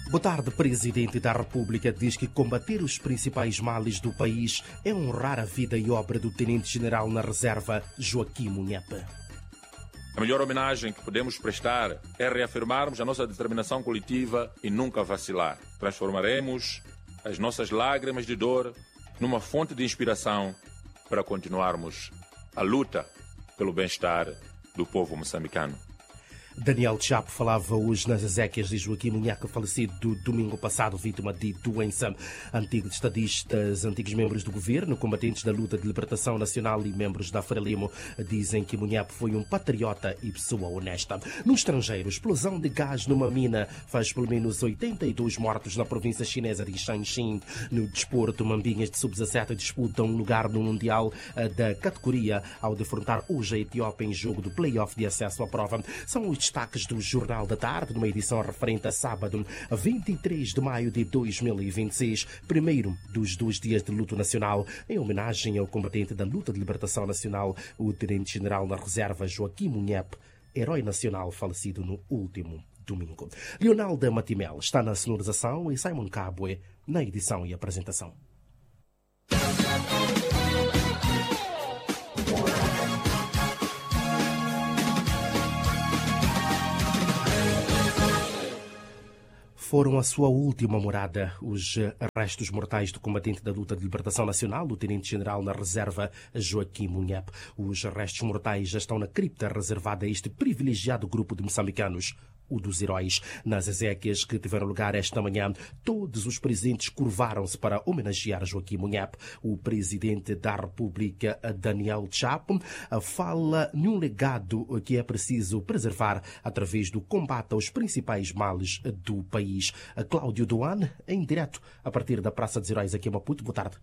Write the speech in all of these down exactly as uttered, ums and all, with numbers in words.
Boa tarde, Presidente da República diz que combater os principais males do país é honrar a vida e obra do Tenente-General na Reserva, Joaquim Munhepe. A melhor homenagem que podemos prestar é reafirmarmos a nossa determinação coletiva e nunca vacilar. Transformaremos as nossas lágrimas de dor numa fonte de inspiração para continuarmos a luta pelo bem-estar do povo moçambicano. Daniel Chapo falava hoje nas exéquias de Joaquim Munhepe, falecido domingo passado, vítima de doença. Antigos estadistas, antigos membros do governo, combatentes da luta de libertação nacional e membros da Frelimo dizem que Munhepe foi um patriota e pessoa honesta. No estrangeiro, explosão de gás numa mina faz pelo menos oitenta e dois mortos na província chinesa de Shanxi. No desporto, Mambinhas de sub dezassete disputam um lugar no Mundial da categoria ao defrontar hoje a Etiópia em jogo do play-off de acesso à prova. São os destaques do Jornal da Tarde, numa edição referente a sábado, vinte e três de maio de dois mil e vinte e seis, primeiro dos dois dias de luto nacional, em homenagem ao combatente da luta de libertação nacional, o Tenente-General na Reserva, Joaquim Munhepe, herói nacional falecido no último domingo. Leonalda Matimel está na sonorização e Simon Cabwe na edição e apresentação. Foram a sua última morada os restos mortais do combatente da luta de libertação nacional, o Tenente-General na Reserva, Joaquim Munhepe. Os restos mortais já estão na cripta reservada a este privilegiado grupo de moçambicanos, o dos heróis. Nas exéquias que tiveram lugar esta manhã, todos os presentes curvaram-se para homenagear Joaquim Munhepe. O Presidente da República, Daniel Chapo, fala num legado que é preciso preservar através do combate aos principais males do país. Cláudio Duane, em direto a partir da Praça dos Heróis aqui em Maputo. Boa tarde.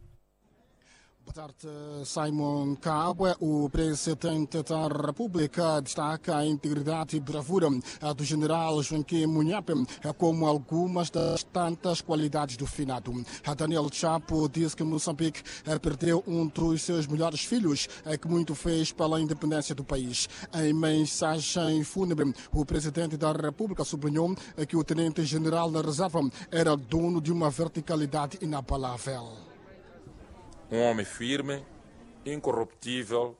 Boa tarde, Simon Cabwe. O Presidente da República destaca a integridade e bravura do general Joaquim Munhepe como algumas das tantas qualidades do finado. Daniel Chapo disse que Moçambique perdeu um dos seus melhores filhos, que muito fez pela independência do país. Em mensagem fúnebre, o Presidente da República sublinhou que o Tenente-General da Reserva era dono de uma verticalidade inabalável. Um homem firme, incorruptível,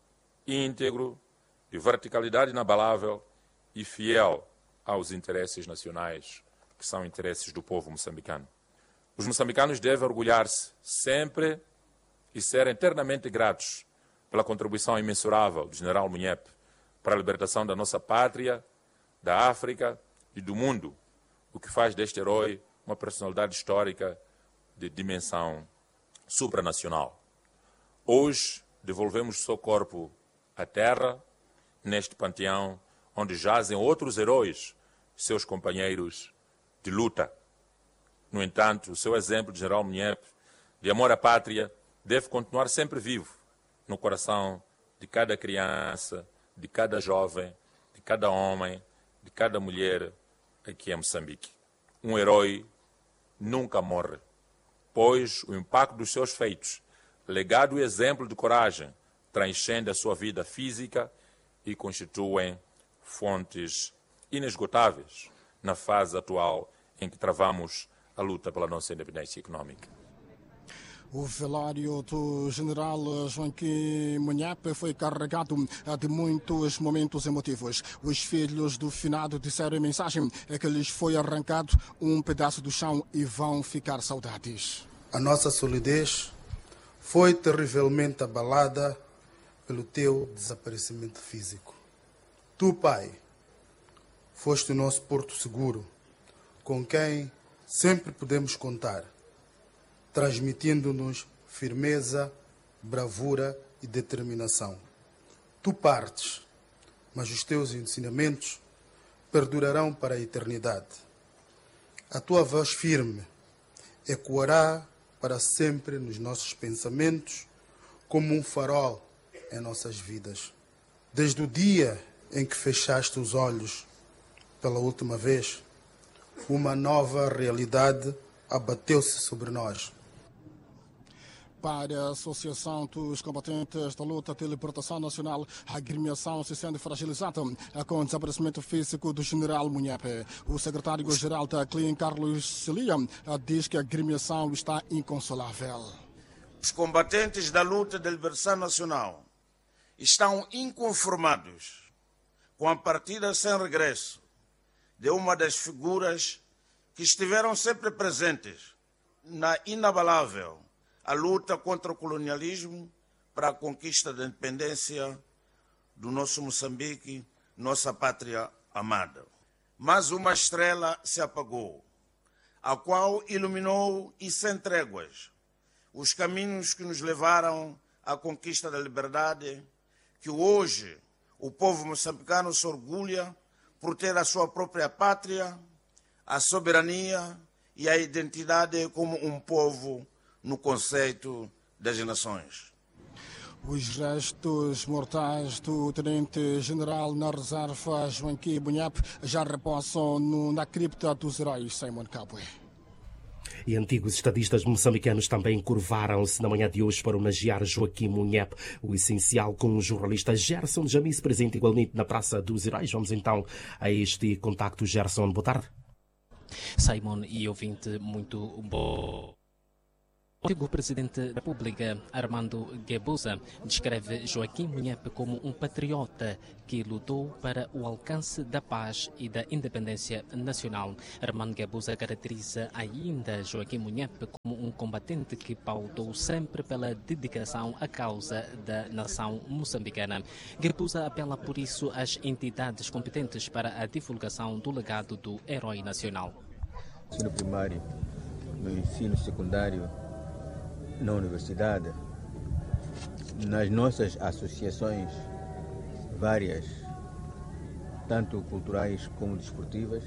íntegro, de verticalidade inabalável e fiel aos interesses nacionais, que são interesses do povo moçambicano. Os moçambicanos devem orgulhar-se sempre e ser eternamente gratos pela contribuição imensurável do general Munhepe para a libertação da nossa pátria, da África e do mundo, o que faz deste herói uma personalidade histórica de dimensão supranacional. Hoje devolvemos seu corpo à terra, neste panteão onde jazem outros heróis, seus companheiros de luta. No entanto, o seu exemplo de general Munhepe, de amor à pátria, deve continuar sempre vivo no coração de cada criança, de cada jovem, de cada homem, de cada mulher aqui em Moçambique. Um herói nunca morre, pois o impacto dos seus feitos, legado e exemplo de coragem, transcende a sua vida física e constituem fontes inesgotáveis na fase atual em que travamos a luta pela nossa independência econômica. O velório do general Joaquim Munhepe foi carregado de muitos momentos emotivos. Os filhos do finado disseram em mensagem que lhes foi arrancado um pedaço do chão e vão ficar saudades. A nossa solidez foi terrivelmente abalada pelo teu desaparecimento físico. Tu, Pai, foste o nosso porto seguro, com quem sempre podemos contar, transmitindo-nos firmeza, bravura e determinação. Tu partes, mas os teus ensinamentos perdurarão para a eternidade. A tua voz firme ecoará para sempre nos nossos pensamentos como um farol em nossas vidas. Desde o dia em que fechaste os olhos pela última vez, uma nova realidade abateu-se sobre nós. Para a Associação dos Combatentes da Luta de Libertação Nacional, a agremiação se sente fragilizada com o desaparecimento físico do general Munhepe. O secretário-geral da C L I N, Carlos Celia, diz que a agremiação está inconsolável. Os combatentes da luta de libertação nacional estão inconformados com a partida sem regresso de uma das figuras que estiveram sempre presentes na inabalável a luta contra o colonialismo para a conquista da independência do nosso Moçambique, nossa pátria amada. Mas uma estrela se apagou, a qual iluminou e sem tréguas os caminhos que nos levaram à conquista da liberdade, que hoje o povo moçambicano se orgulha por ter a sua própria pátria, a soberania e a identidade como um povo no conceito das nações. Os restos mortais do tenente-general na reserva Joaquim Munhepe já repousam no, na cripta dos heróis Simon Kabwe. E antigos estadistas moçambicanos também curvaram-se na manhã de hoje para homenagear Joaquim Munhepe, o essencial, com o jornalista Gerson Jamis, presente igualmente na Praça dos Heróis. Vamos então a este contacto. Gerson, boa tarde. Simon e ouvinte, muito bom. O antigo presidente da República, Armando Guebuza, descreve Joaquim Munhepe como um patriota que lutou para o alcance da paz e da independência nacional. Armando Guebuza caracteriza ainda Joaquim Munhepe como um combatente que pautou sempre pela dedicação à causa da nação moçambicana. Guebuza apela por isso às entidades competentes para a divulgação do legado do herói nacional. No ensino primário, no ensino secundário, na universidade, nas nossas associações várias, tanto culturais como desportivas,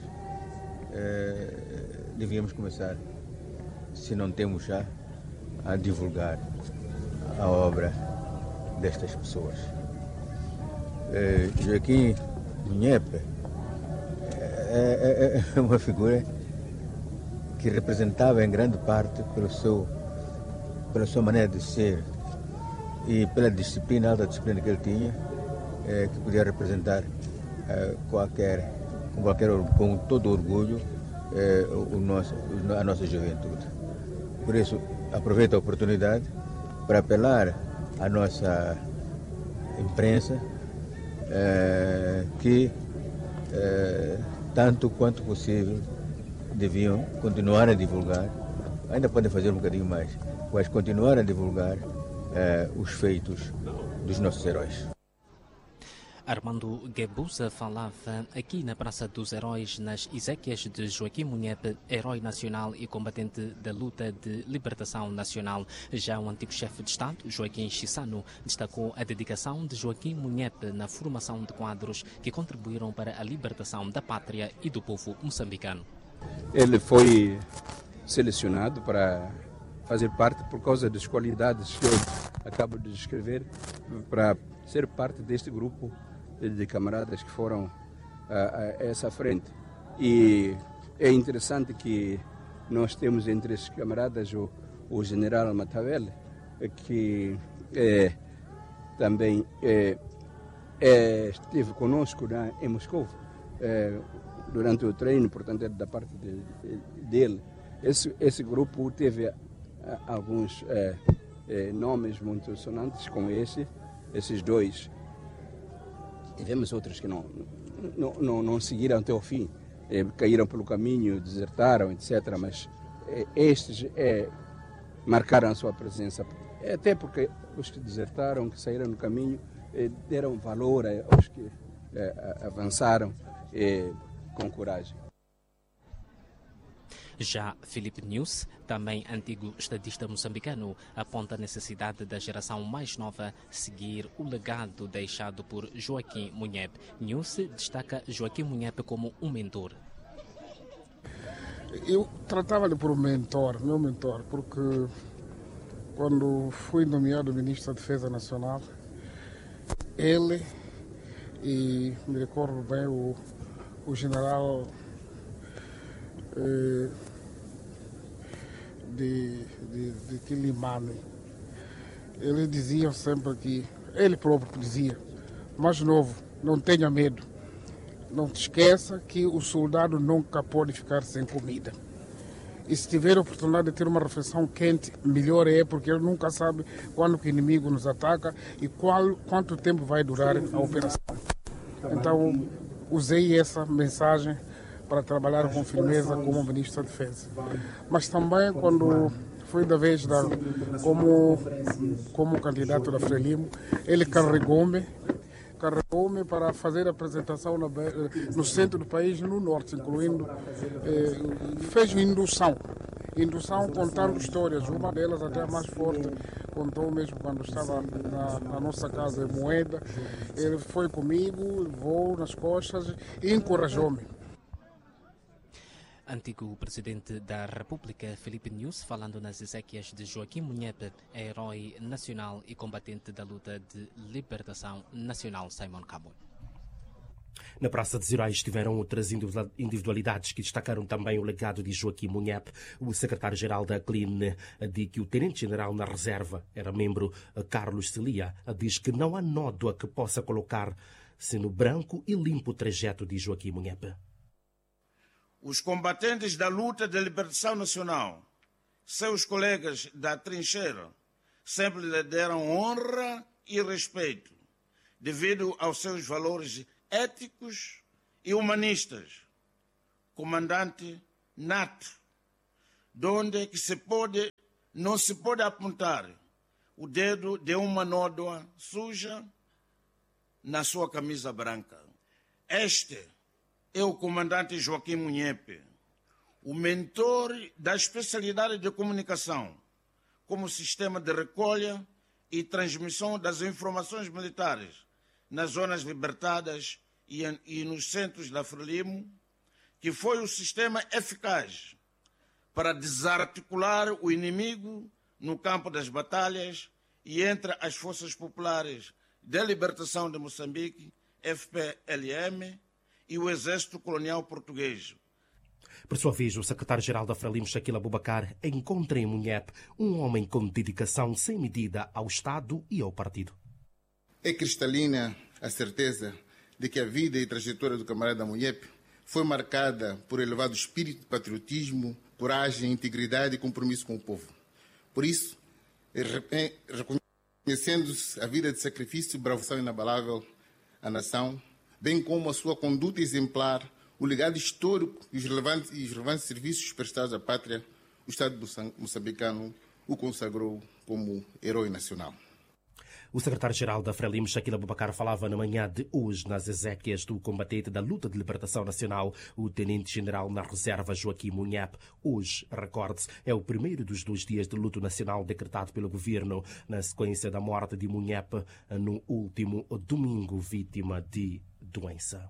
eh, devíamos começar, se não temos já, a divulgar a obra destas pessoas. Eh, Joaquim Munhepe é, é, é uma figura que representava em grande parte pelo seu pela sua maneira de ser e pela disciplina, alta disciplina que ele tinha, eh, que podia representar eh, qualquer, com, qualquer, com todo orgulho eh, o nosso, a nossa juventude. Por isso, aproveito a oportunidade para apelar à nossa imprensa eh, que, eh, tanto quanto possível, deviam continuar a divulgar, ainda podem fazer um bocadinho mais, mas continuar a divulgar eh, os feitos dos nossos heróis. Armando Guebuza falava aqui na Praça dos Heróis, nas exéquias de Joaquim Munhepe, herói nacional e combatente da luta de libertação nacional. Já o antigo chefe de Estado, Joaquim Chissano, destacou a dedicação de Joaquim Munhepe na formação de quadros que contribuíram para a libertação da pátria e do povo moçambicano. Ele foi selecionado para fazer parte por causa das qualidades que eu acabo de descrever, para ser parte deste grupo de camaradas que foram a, a essa frente. E é interessante que nós temos entre esses camaradas o, o general Matavel, que é, também é, é, esteve conosco na, em Moscou é, durante o treino, portanto é da parte de, de, dele. Esse, esse grupo teve alguns é, é, nomes muito sonantes como esse, esses dois. Tivemos outros que não, não, não, não seguiram até o fim, é, caíram pelo caminho, desertaram, etcétera. Mas é, estes é, marcaram a sua presença, é, até porque os que desertaram, que saíram no caminho, é, deram valor aos que é, avançaram é, com coragem. Já Filipe News, também antigo estadista moçambicano, aponta a necessidade da geração mais nova seguir o legado deixado por Joaquim Munhepe. News destaca Joaquim Munhepe como um mentor. Eu tratava-lhe por um mentor, meu mentor, porque quando fui nomeado ministro da Defesa Nacional, ele e, me recordo bem, o, o general eh, de, de, de Quilimane, Ele dizia sempre que, ele próprio dizia, mais novo, não tenha medo. Não te esqueça que o soldado nunca pode ficar sem comida. E se tiver a oportunidade de ter uma refeição quente, melhor é, porque ele nunca sabe quando o inimigo nos ataca e qual, quanto tempo vai durar a operação. Então, usei essa mensagem para trabalhar com firmeza como ministro da Defesa. Mas também, quando foi da vez da, como, como candidato da Frelimo, ele carregou-me carregou-me para fazer a apresentação no, no centro do país, no norte, incluindo, eh, fez indução, indução contando histórias, uma delas até a mais forte, contou mesmo quando estava na, na nossa casa em Moeda, ele foi comigo, levou nas costas e encorajou-me. Antigo presidente da República, Filipe Nunes, falando nas exéquias de Joaquim Munhepe, herói nacional e combatente da luta de libertação nacional, Simon Cabo. Na Praça dos Heróis estiveram outras individualidades que destacaram também o legado de Joaquim Munhepe. O secretário-geral da C L I N diz que o tenente-general na reserva era membro Carlos Celia. Diz que não há nódoa que possa colocar-se no branco e limpo trajeto de Joaquim Munhepe. Os combatentes da luta de libertação nacional, seus colegas da trincheira, sempre lhe deram honra e respeito, devido aos seus valores éticos e humanistas. Comandante nato, donde que se pode, não se pode apontar o dedo de uma nódoa suja na sua camisa branca. Este é o comandante Joaquim Munhepe, o mentor da especialidade de comunicação, como sistema de recolha e transmissão das informações militares nas zonas libertadas e, e nos centros da Frelimo, que foi o sistema eficaz para desarticular o inimigo no campo das batalhas e entre as Forças Populares de Libertação de Moçambique, F P L M, e o Exército Colonial Português. Por sua vez, o secretário-geral da Frelimo, Shaquille Abubakar, encontra em Munhepe um homem com dedicação sem medida ao Estado e ao partido. É cristalina a certeza de que a vida e trajetória do camarada Munhepe foi marcada por elevado espírito de patriotismo, coragem, integridade e compromisso com o povo. Por isso, reconhecendo-se a vida de sacrifício e bravura inabalável à nação, bem como a sua conduta exemplar, o legado histórico e os relevantes, e os relevantes serviços prestados à pátria, o Estado moçambicano o consagrou como herói nacional. O secretário-geral da Frelimo, Shaquille Abubakar, falava na manhã de hoje nas exéquias do combatente da luta de libertação nacional, o tenente-general na reserva Joaquim Munhepe. Hoje, recorde-se, é o primeiro dos dois dias de luto nacional decretado pelo governo na sequência da morte de Munhepe no último domingo, vítima de doença.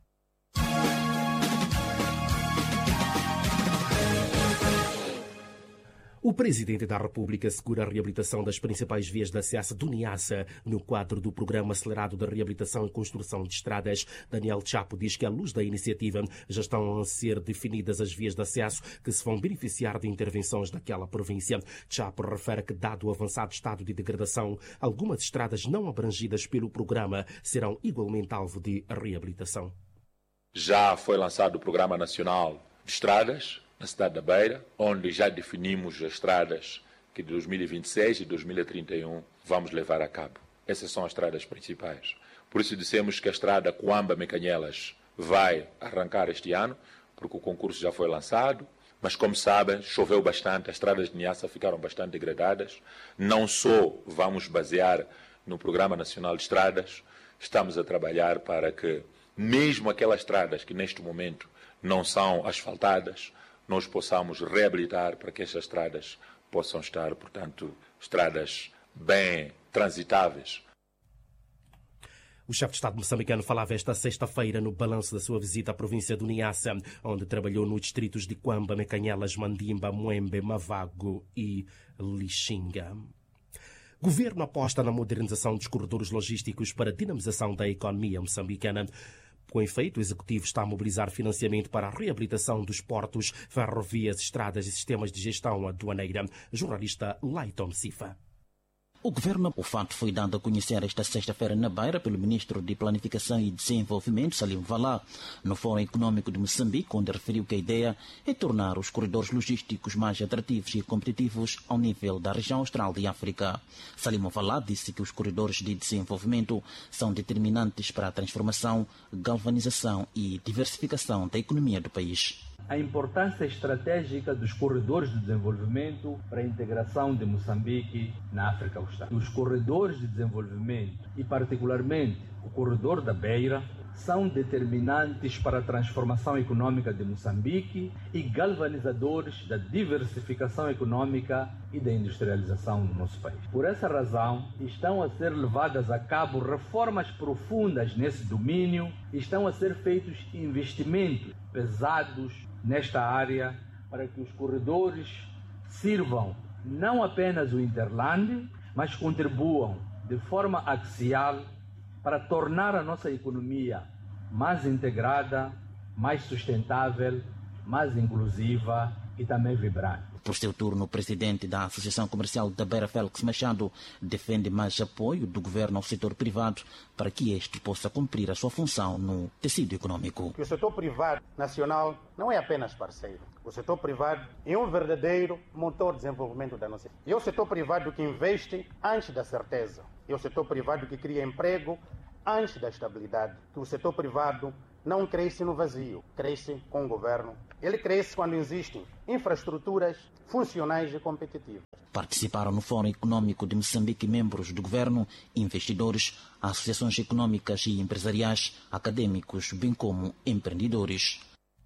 O Presidente da República assegura a reabilitação das principais vias de acesso do Niassa no quadro do Programa Acelerado de Reabilitação e Construção de Estradas. Daniel Chapo diz que, à luz da iniciativa, já estão a ser definidas as vias de acesso que se vão beneficiar de intervenções daquela província. Chapo refere que, dado o avançado estado de degradação, algumas estradas não abrangidas pelo programa serão igualmente alvo de reabilitação. Já foi lançado o Programa Nacional de Estradas na cidade da Beira, onde já definimos as estradas que de dois mil e vinte e seis e dois mil e trinta e um vamos levar a cabo. Essas são as estradas principais. Por isso dissemos que a estrada Coamba-Mecanhelas vai arrancar este ano, porque o concurso já foi lançado, mas como sabem, choveu bastante, as estradas de Niassa ficaram bastante degradadas. Não só vamos basear no Programa Nacional de Estradas, estamos a trabalhar para que, mesmo aquelas estradas que neste momento não são asfaltadas, nós possamos reabilitar para que estas estradas possam estar, portanto, estradas bem transitáveis. O chefe de Estado moçambicano falava esta sexta-feira no balanço da sua visita à província do Niassa, onde trabalhou nos distritos de Coamba, Mecanhelas, Mandimba, Moembe, Mavago e Lixinga. O governo aposta na modernização dos corredores logísticos para a dinamização da economia moçambicana. Com efeito, o Executivo está a mobilizar financiamento para a reabilitação dos portos, ferrovias, estradas e sistemas de gestão aduaneira. Jornalista Laiton Sifa. o governo. O fato foi dado a conhecer esta sexta-feira na Beira pelo ministro de Planificação e Desenvolvimento, Salim Valá, no Fórum Econômico de Moçambique, onde referiu que a ideia é tornar os corredores logísticos mais atrativos e competitivos ao nível da região austral de África. Salim Valá disse que os corredores de desenvolvimento são determinantes para a transformação, galvanização e diversificação da economia do país. A importância estratégica dos corredores de desenvolvimento para a integração de Moçambique na África Austral. Os corredores de desenvolvimento, e particularmente o corredor da Beira, são determinantes para a transformação econômica de Moçambique e galvanizadores da diversificação econômica e da industrialização do nosso país. Por essa razão, estão a ser levadas a cabo reformas profundas nesse domínio, estão a ser feitos investimentos pesados nesta área para que os corredores sirvam não apenas o Interland, mas contribuam de forma axial para tornar a nossa economia mais integrada, mais sustentável, mais inclusiva e também vibrante. Por seu turno, o presidente da Associação Comercial da Beira, Félix Machado, defende mais apoio do governo ao setor privado para que este possa cumprir a sua função no tecido econômico. Que o setor privado nacional não é apenas parceiro. O setor privado é um verdadeiro motor de desenvolvimento da nossa. É o setor privado que investe antes da certeza. É o setor privado que cria emprego antes da estabilidade. Que o setor privado não cresce no vazio, cresce com o governo. Ele cresce quando existem infraestruturas funcionais e competitivas. Participaram no Fórum Econômico de Moçambique membros do governo, investidores, associações econômicas e empresariais, acadêmicos, bem como empreendedores.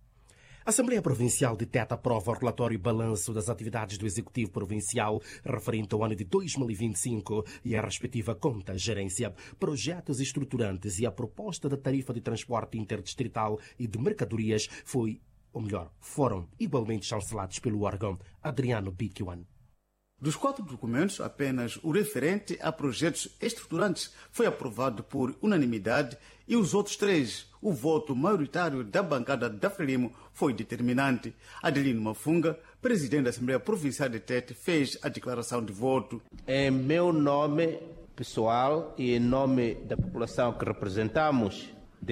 A Assembleia Provincial de Tete aprova o relatório e balanço das atividades do Executivo Provincial referente ao ano de dois mil e vinte e cinco e a respectiva conta gerência, projetos estruturantes e a proposta da tarifa de transporte interdistrital e de mercadorias foi, ou melhor, foram igualmente chancelados pelo órgão. Adriano Bikiwan. Dos quatro documentos, apenas o referente a projetos estruturantes foi aprovado por unanimidade e os outros três, o voto maioritário da bancada da Frelimo foi determinante. Adelino Mafunga, presidente da Assembleia Provincial de Tete, fez a declaração de voto. Em meu nome pessoal e em nome da população que representamos,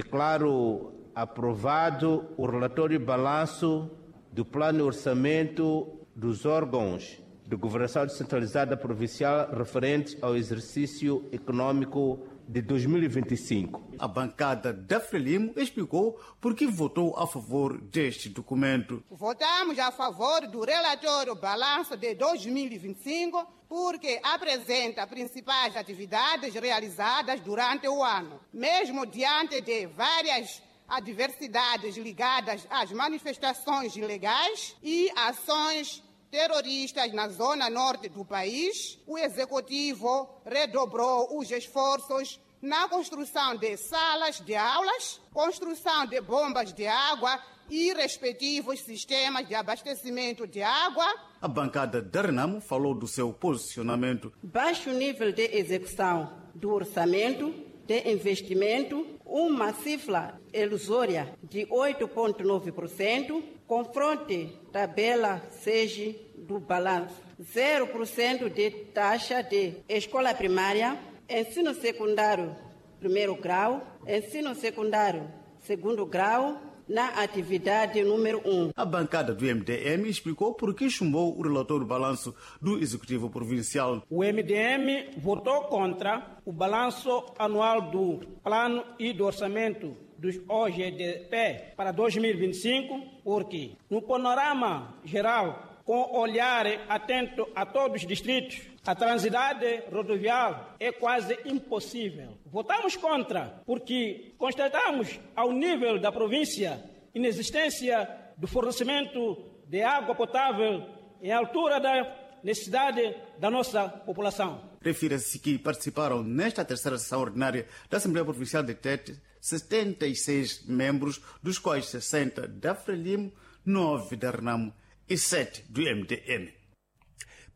declaro aprovado o relatório e balanço do plano de orçamento dos órgãos de governação descentralizada provincial referente ao exercício econômico de dois mil e vinte e cinco. A bancada da Frelimo explicou por que votou a favor deste documento. Votamos a favor do relatório balanço de dois mil e vinte e cinco porque apresenta principais atividades realizadas durante o ano, mesmo diante de várias adversidades ligadas às manifestações ilegais e ações terroristas na zona norte do país. O Executivo redobrou os esforços na construção de salas de aulas, construção de bombas de água e respectivos sistemas de abastecimento de água. A bancada da Renamo falou do seu posicionamento. Baixo nível de execução do orçamento de investimento, uma cifra ilusória de oito vírgula nove por cento, confronte tabela seja do balanço, zero por cento de taxa de escola primária, ensino secundário primeiro grau, ensino secundário segundo grau, na atividade número um. A bancada do M D M explicou por que chumbou o relatório balanço do Executivo Provincial. O M D M votou contra o balanço anual do Plano e do Orçamento dos O G D P para dois mil e vinte e cinco, porque, no panorama geral, com olhar atento a todos os distritos, a transidade rodoviária é quase impossível. Votamos contra, porque constatamos, ao nível da província, inexistência do fornecimento de água potável em altura da necessidade da nossa população. Refira-se que participaram nesta terceira sessão ordinária da Assembleia Provincial de Tete setenta e seis membros, dos quais sessenta da Frelimo, nove da Renamo e sete do M D M.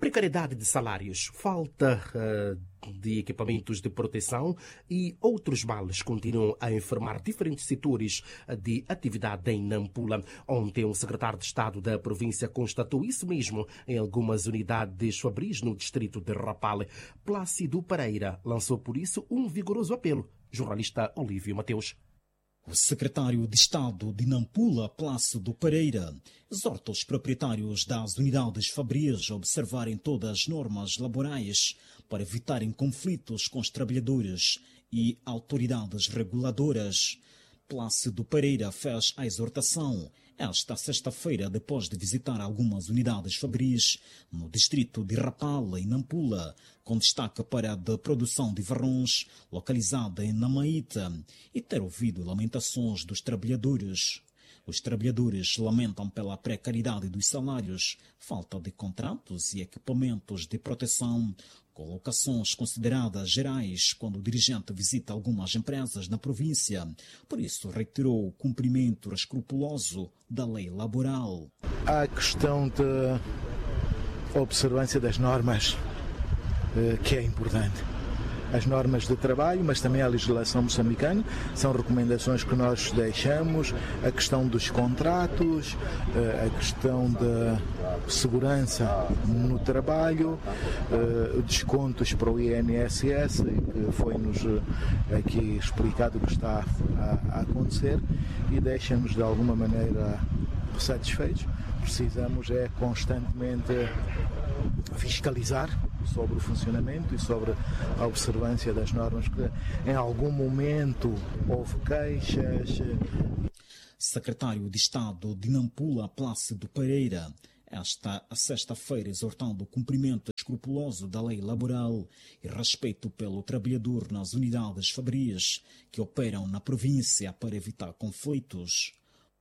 Precariedade de salários, falta uh, de equipamentos de proteção e outros males continuam a enfermar diferentes setores de atividade em Nampula. Ontem, o secretário de Estado da província constatou isso mesmo em algumas unidades fabris no distrito de Rapale. Plácido Pereira lançou por isso um vigoroso apelo. Jornalista Olívio Mateus. O secretário de Estado de Nampula, Plácido Pereira, exorta os proprietários das unidades fabris a observarem todas as normas laborais para evitarem conflitos com os trabalhadores e autoridades reguladoras. Plácido Pereira fez a exortação esta sexta-feira depois de visitar algumas unidades fabris no distrito de Rapale, em Nampula, com destaque para a de produção de varrões, localizada em Namaíta, e ter ouvido lamentações dos trabalhadores. Os trabalhadores lamentam pela precariedade dos salários, falta de contratos e equipamentos de proteção, colocações consideradas gerais quando o dirigente visita algumas empresas na província. Por isso, reiterou o cumprimento escrupuloso da lei laboral. A questão da observância das normas, que é importante. As normas de trabalho, mas também a legislação moçambicana, são recomendações que nós deixamos, a questão dos contratos, a questão da segurança no trabalho, descontos para o I N S S, que foi-nos aqui explicado o que está a acontecer, e deixa-nos de alguma maneira satisfeitos. Precisamos é constantemente fiscalizar sobre o funcionamento e sobre a observância das normas, que em algum momento houve queixas. Secretário de Estado de Nampula, Plácido Pereira, esta sexta-feira exortando o cumprimento escrupuloso da lei laboral e respeito pelo trabalhador nas unidades fabris que operam na província para evitar conflitos.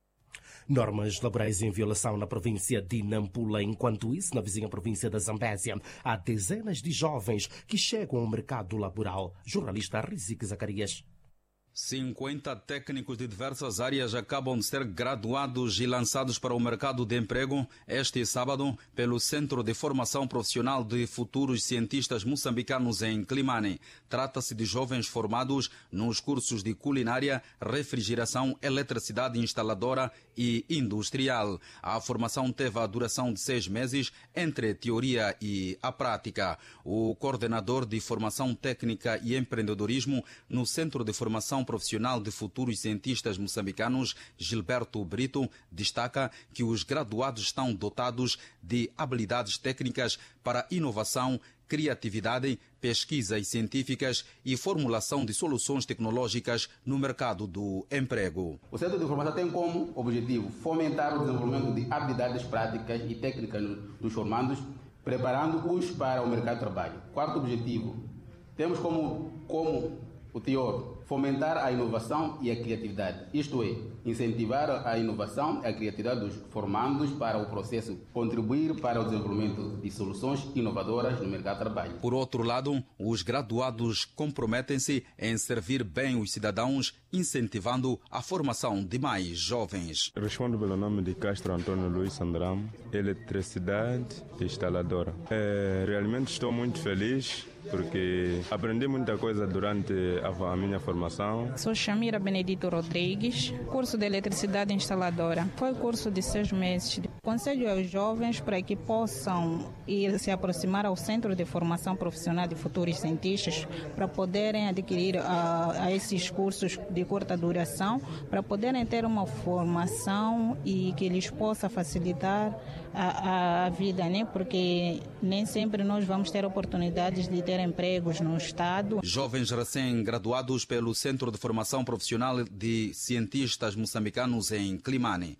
Normas laborais em violação na província de Nampula. Enquanto isso, na vizinha província da Zambésia, há dezenas de jovens que chegam ao mercado laboral. Jornalista Rizik Zacarias. cinquenta técnicos de diversas áreas acabam de ser graduados e lançados para o mercado de emprego este sábado pelo Centro de Formação Profissional de Futuros Cientistas Moçambicanos em Climane. Trata-se de jovens formados nos cursos de culinária, refrigeração, eletricidade instaladora e industrial. A formação teve a duração de seis meses entre teoria e a prática. O coordenador de Formação Técnica e Empreendedorismo no Centro de Formação Profissional de Futuros Cientistas Moçambicanos, Gilberto Brito, destaca que os graduados estão dotados de habilidades técnicas para inovação, criatividade, pesquisas científicas e formulação de soluções tecnológicas no mercado do emprego. O Centro de Formação tem como objetivo fomentar o desenvolvimento de habilidades práticas e técnicas dos formandos, preparando-os para o mercado de trabalho. Quarto objetivo, temos como, como o teor fomentar a inovação e a criatividade, isto é, incentivar a inovação e a criatividade dos formandos para o processo, contribuir para o desenvolvimento de soluções inovadoras no mercado de trabalho. Por outro lado, os graduados comprometem-se em servir bem os cidadãos, incentivando a formação de mais jovens. Respondo pelo nome de Castro Antônio Luiz Sandramo, eletricidade instaladora. É, realmente estou muito feliz porque aprendi muita coisa durante a, a minha formação. Sou Chamira Benedito Rodrigues, curso de eletricidade instaladora. Foi curso de seis meses. Aconselho aos jovens para que possam ir se aproximar ao Centro de Formação Profissional de Futuros Cientistas para poderem adquirir a, a esses cursos de curta duração, para poderem ter uma formação e que lhes possa facilitar a, a, a vida, né? Porque nem sempre nós vamos ter oportunidades de ter empregos no Estado. Jovens recém-graduados pelo Centro de Formação Profissional de Cientistas Moçambicanos em Climane.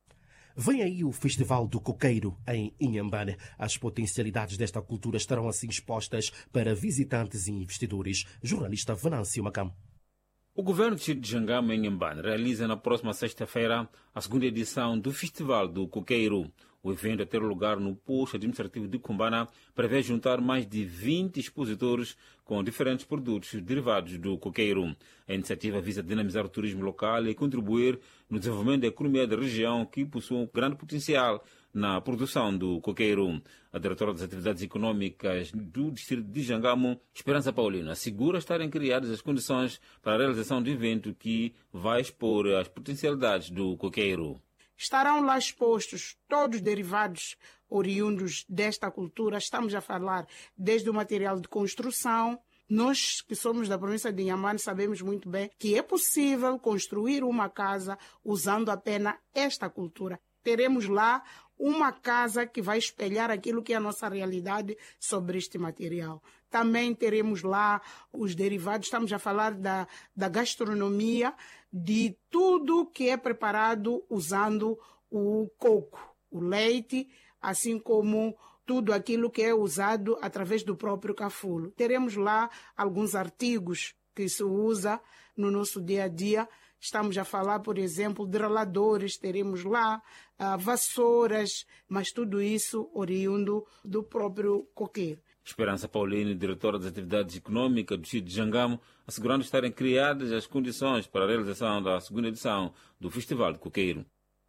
Vem aí o Festival do Coqueiro em Inhambane. As potencialidades desta cultura estarão assim expostas para visitantes e investidores. Jornalista Venâncio Macam. O governo de Jangama, em Inhambane, realiza na próxima sexta-feira a segunda edição do Festival do Coqueiro. O evento, a ter lugar no posto administrativo de Cumbana, prevê juntar mais de vinte expositores com diferentes produtos derivados do coqueiro. A iniciativa visa dinamizar o turismo local e contribuir no desenvolvimento da economia da região, que possui um grande potencial na produção do coqueiro. A diretora das atividades econômicas do distrito de Jangamo, Esperança Paulina, assegura estarem criadas as condições para a realização do evento que vai expor as potencialidades do coqueiro. Estarão lá expostos todos os derivados oriundos desta cultura. Estamos a falar desde o material de construção. Nós que somos da província de Inhambane sabemos muito bem que é possível construir uma casa usando apenas esta cultura. Teremos lá uma casa que vai espelhar aquilo que é a nossa realidade sobre este material. Também teremos lá os derivados, estamos a falar da, da gastronomia, de tudo que é preparado usando o coco, o leite, assim como tudo aquilo que é usado através do próprio cafulo. Teremos lá alguns artigos que se usa no nosso dia a dia. Estamos a falar, por exemplo, de raladores, teremos lá uh, vassouras, mas tudo isso oriundo do próprio coqueiro. Esperança Paulini, diretora das atividades econômicas do distrito de Jangamo, assegurando estarem criadas as condições para a realização da segunda edição do Festival de Coqueiro.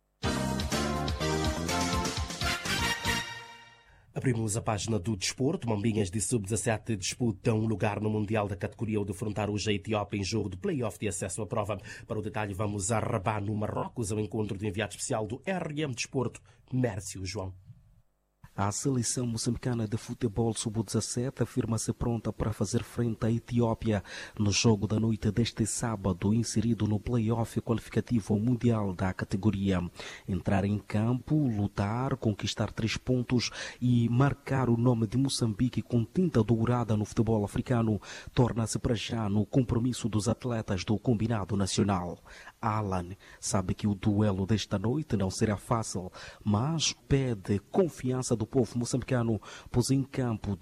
Abrimos a página do desporto. Mambinhas de sub dezassete disputam um lugar no Mundial da categoria ao defrontar hoje a Etiópia em jogo de play-off de acesso à prova. Para o detalhe, vamos a Rabat, no Marrocos, ao encontro do enviado especial do R M Desporto, Mércio João. A seleção moçambicana de futebol sub dezassete afirma-se pronta para fazer frente à Etiópia no jogo da noite deste sábado, inserido no play-off qualificativo mundial da categoria. Entrar em campo, lutar, conquistar três pontos e marcar o nome de Moçambique com tinta dourada no futebol africano torna-se para já no compromisso dos atletas do combinado nacional. Alan sabe que o duelo desta noite não será fácil, mas pede confiança do povo moçambicano, pois em campo